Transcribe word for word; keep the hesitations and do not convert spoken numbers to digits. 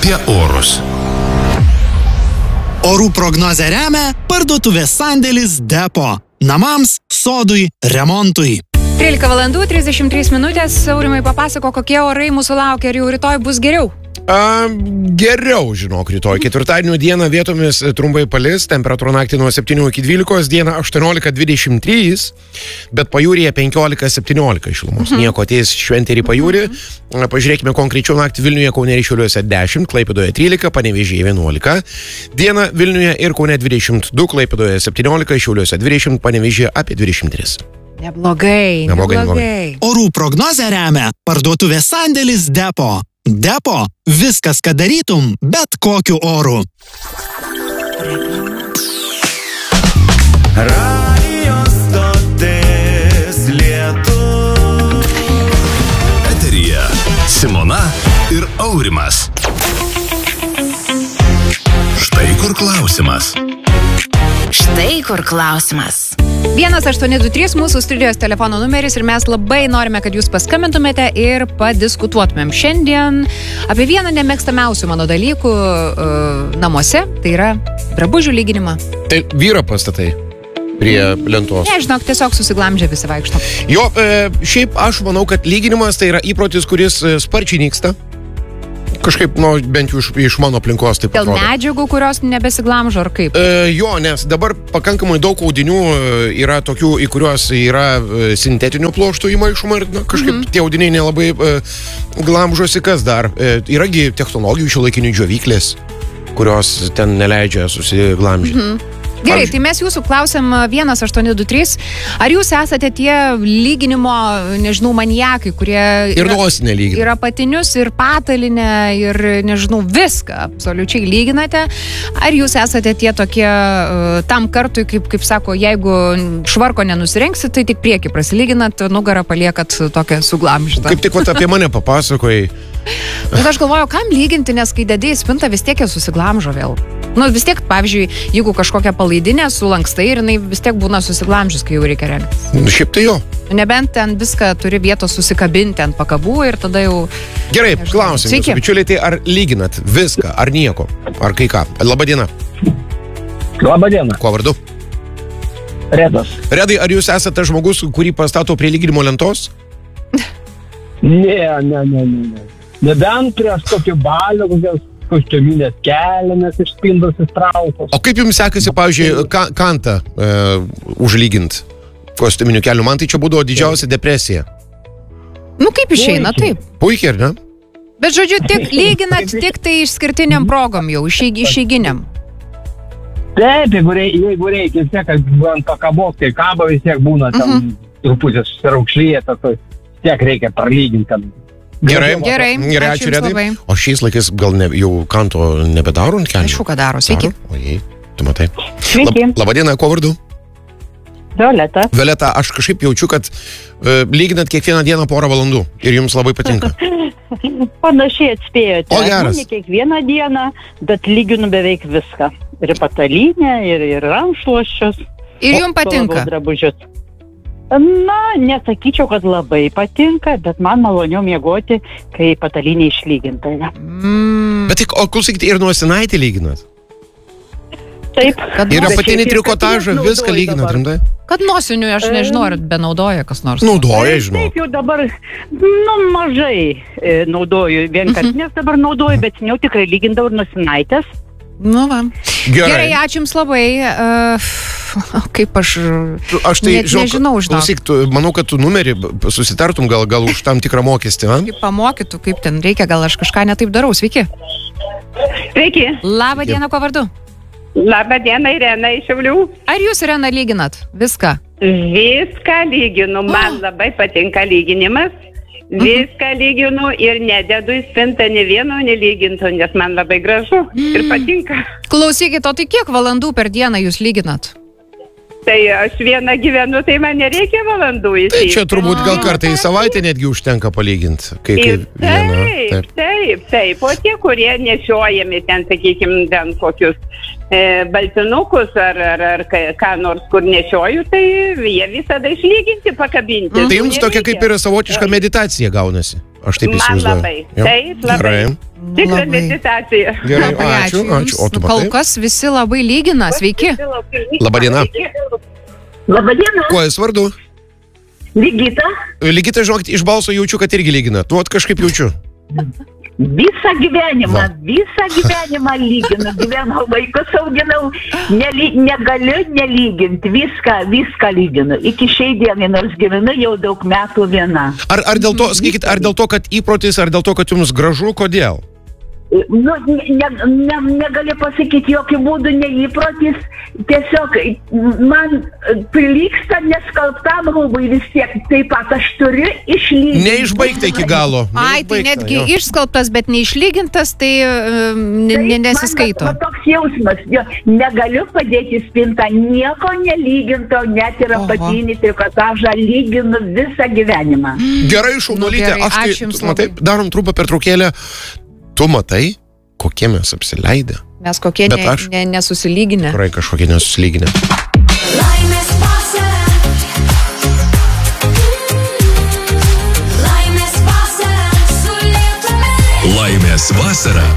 apie orus. Orų prognozę remia parduotuvės sandėlis Depo. Namams, sodui, remontui. trylika valandų trisdešimt trys minutės. Aurimai, papasako, kokie orai mūsų laukia ir jau rytoj bus geriau. A, geriau, žinok, rytoj. Ketvirtadienio dieną vietomis trumpai palis, temperatūra naktį nuo septynių iki dvylikos, dieną aštuoniolika dvidešimt trys, bet pajūryje penkiolika septyniolika šilumos. Mhm. Nieko ateis šventė ir į pajūrį. Pažiūrėkime konkrečiau naktį Vilniuje, Kaune ir Šiauliuose dešimt, Klaipėdoje trylika, Panevėžyje vienuolika. Dieną Vilniuje ir Kaune dvidešimt du, Klaipėdoje septyniolika, Šiauliuose dvidešimt, Panevėžyje apie dvidešimt tris. Neblogai, neblogai. neblogai. Orų prognozę remia parduotuvės sandėlis Depo. Depo – viskas, ką darytum, bet kokiu oru. Radio stotis Lietuva. Eteryje Simona ir Aurimas. Štai kur klausimas. Štai kur klausimas. vienas aštuoni du trys mūsų studijos telefono numeris ir mes labai norime, kad jūs paskambintumėte ir padiskutuotumėm šiandien apie vieną nemėgstamiausių mano dalykų uh, namuose, tai yra drabužių lyginimą. Tai vyro pastatai prie lentos. Ne, žinok, tiesiog susiglamžė visi vaikšto. Jo, e, šiaip aš manau, kad lyginimas tai yra įprotis, kuris sparčiai nyksta. Kažkaip, nu, bent jau iš, iš mano aplinkos taip Dėl atrodo. medžiagų, kurios nebesiglamžo, ar kaip? E, jo, nes dabar pakankamai daug audinių yra tokių, į kuriuos yra sintetinių pluoštų įmaišoma ir na, kažkaip mm-hmm. tie audiniai nelabai e, glamžosi. Kas dar? E, yragi technologijų šiuolaikinių džiovyklės, kurios ten neleidžia susiglamžyti. Mm-hmm. Gerai, tai mes jūsų klausiam vienas aštuoni du trys. Ar jūs esate tie lyginimo, nežinau, maniakai, kurie ir nosinę lygina. Ir apatinius, ir patalinę, ir, nežinau, viską absoliučiai lyginate? Ar jūs esate tie tokie uh, tam kartui, kaip, kaip sako, jeigu švarko nenusirengsit, tai tik priekį prasilyginat, nugarą paliekat tokią suglamžytą? Kaip tik vat apie mane papasakojai. Bet aš galvoju, kam lyginti, nes kai dedai į spintą, vis tiek jie susiglamžo vėl. Nu, vis tiek, pavyzdžiui, jeigu kažkokią palaidinę sulankstai ir jinai vis tiek būna susiglamžus, kai jau reikia rengtis. Šiaip tai jo. Nebent ten viską turi vietos susikabinti ant pakabų ir tada jau... Gerai, klausim, jūsų bičiuliai, tai ar lyginat viską, ar nieko, ar kai ką? Labadiena. Labadiena. Kuo vardu? Redas. Redai, ar jūs esate žmogus, kurį pastato prie lyginimo lentos? Ne, ne, ne, ne, ne. Nebent prieš tokį balių, kokias kostiuminės kelnes iš spindos įstrautos. O kaip jums sekasi, pavyzdžiui, ka, kantą e, užlygint kostiuminių kelių? Man tai čia būdavo didžiausia depresija. Nu, kaip išeina, taip. Puikiai, ar ne? Bet, žodžiu, tik lyginat tik tai išskirtiniam progom jau, išeiginiam. Taip, jeigu reikia, jeigu reikia, vis tiek, kad ant pakabos, kai kaba, vis tiek būna tam uh-huh. truputės raukšlyta, tai vis tiek reikia pralyginti, kad... Gerai, gerai, gerai, ačiū, ačiū Redai. O šiais laikais gal ne, jau kanto nebedaro ant kelių? Aišku, ką daro, sveiki. Ojei, tu matai. Sveiki. Lab, labadiena, ko vardu? Violeta. Violeta, aš kažkaip jaučiu, kad uh, lyginat kiekvieną dieną porą valandų ir jums labai patinka. Panašiai atspėjote. O geras. Ne kiekvieną dieną, bet lyginu beveik viską. Ir patalinę, ir, ir rankšluosčius. Ir jums patinka? Drabužius. Na, nesakyčiau, kad labai patinka, bet man maloniau miegoti, kai patalinė išlyginta. Mm. Bet tik, o klausykite, ir nosinaitį lyginat? Taip. Ir apatinį trikotažą, viską lyginat, rimtai? Kad nosinių, aš nežinau, ar benaudoja kas nors. Naudoja, žinau. Taip, jau dabar, nu, mažai e, naudoju, vienkartinės dabar naudoju, bet jau tikrai lygindavau ir nosinaitės. Nu, va. Gerai. Gerai, ačiū jums labai. Uh, kaip aš... Aš tai, net nežinau, žinok. Klausyk, tu, manau, kad tu numerį susitartum gal, gal už tam tikrą mokestį, man? Kaip pamokytų, kaip ten reikia, gal aš kažką netaip darau. Sveiki. Sveiki. Labą dieną, ko vardu? Labą dieną, Irena iš Šiaulių. Ar jūs, Irena, lyginat viską? Viską lyginu. Man labai patinka lyginimas. Viską lyginu ir nededu į spintą ne vieno nelyginto, nes man labai gražu ir patinka. Klausykit, o tai kiek valandų per dieną jūs lyginat? Tai aš vieną gyvenu, tai man nereikia valandų įsijungti. Tai čia turbūt gal kartą į savaitę netgi užtenka palyginti. Kai, kai taip, viena, taip, taip, taip. O tie, kurie nešiojami ten, sakykime, ten kokius e, baltinukus ar, ar, ar ką- ką nors kur nešioju, tai jie visada išlyginti, pakabinti. Tai jums tokia kaip ir savotiška meditacija gaunasi. Aš taip Man įsivaizduoju. labai. Jo. Taip, labai. Gerai. Tikra Labai. meditacija. Gerai, Labai ačiū, jums. ačiū. O tu Nu, kol matai? kas visi labai lygina. Sveiki. Labadiena. Labadiena, Kuo jūs vardu? Ligita. Ligita, žinokit, iš balso jaučiu, kad irgi lyginat. Nu, vat kažkaip jaučiu. Visą gyvenimą, Va. visą gyvenimą lyginu, gyvenau, vaikus auginau, nely, negaliu nelyginti, viską, viską lyginu. Iki šiai dienai, nors gyvenu jau daug metų viena. Ar, ar dėl to, sakykit, ar dėl to, kad įprotis, ar dėl to, kad jums gražu, kodėl? Nu, ne, ne, negaliu pasakyti, jokių būdų neįprotis, tiesiog man prilyksta neskalbtam rūbui vis tiek, taip pat aš turiu išlyginti. Neišbaigta iki galo. Ai, tai Neišbaigta, netgi jo. išskalbtas, bet neišlygintas, tai um, ne, Taip, ne, nesiskaito. Man, man toks jausmas, jo, negaliu padėti į spintą, nieko nelyginto, net ir Oho. apatinį trikotažą lyginu visą gyvenimą. Gerai, šaunuolytė, Nu, gerai, aš ačiū jums tai, matai, labai. darom trumpą pertraukėlę. Tu matai, kokie mes apsileidę? Mes kokie Bet ne, aš- ne, nesusilyginę. Tikrai kažkokie nesusilyginę. Laimės vasara. Laimės vasara su Lietumi. Laimės vasara